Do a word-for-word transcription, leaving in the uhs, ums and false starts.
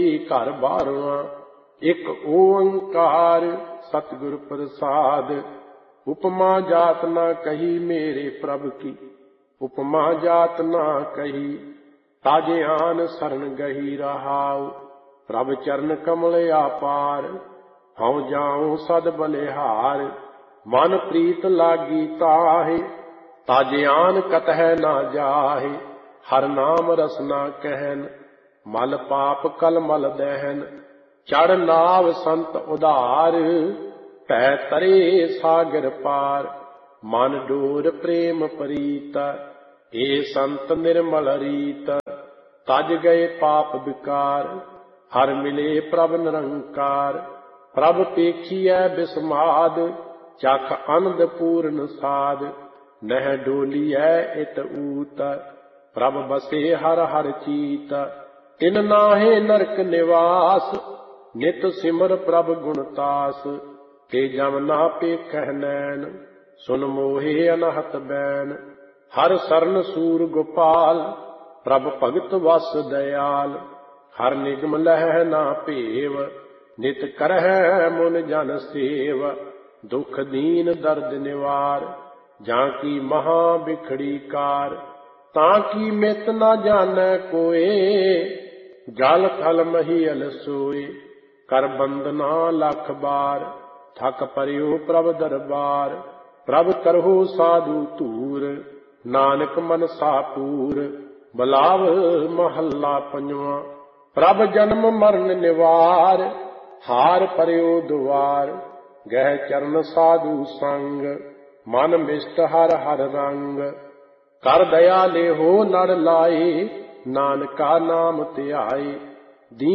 घर बारवां। एक ओंकार सतगुर प्रसाद। उपमा जात ना कही मेरे प्रभ की, उपमा जात ना कही। ताजे आन शरण गही रहाऊ, प्रभ चरण कमल आपार। हऊँ जाऊं सद बलिहार, मन प्रीत लागी ताहे। ताजे आन कतह ना जाहे, हर नाम रसना कहन। मल पाप कल मल दहन, चढ़ नाव संत उधार। भै तरे सागर पार, मन डोर प्रेम प्रीत। ए संत निर्मल रीत, तज गए पाप विकार। हर मिले प्रभ निरंकार, प्रभ पेखियै बिस्माद। चख आनंद पूर्ण साध, नह डोलियै इत ऊत। प्रभ बसे हर हर चीत, तिन नाहे नरक निवास। नित सिमर प्रभ गुणतास, ते जम ना पेखह नैन। सुन मोहे अनहत बैन, हर सरन सूर गोपाल। प्रभ भगत वस दयाल, हर निगम लह ना भेव। नित करह मुन जन सेव, दुख दीन दर्द निवार। जाकी महा बिखड़ी कार, ताकी मित न जानै कोय। जल थल महियल सोए, कर बंदना लख बार। थक परियो प्रभ दरबार, प्रभ करहु साधु धूर। नानक मनसा पूर, बलाव महला पंजवा। प्रभ जन्म मरण निवार, हार परियो दुआर। गह चरण साधु संग, मन मिष्ट हर हर रंग। कर दया लेहो नर लाए, नानका नाम ध्याए।